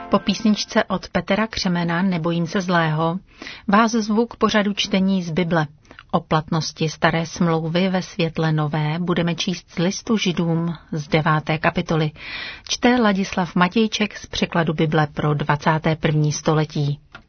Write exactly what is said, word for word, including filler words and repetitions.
Po písničce od Petra Křemena Nebojím se zlého vás zvu k pořadu čtení z Bible. O platnosti staré smlouvy ve světle nové budeme číst z listu Židům z deváté kapitoly. Čte Ladislav Matějček z překladu Bible pro dvacáté první století.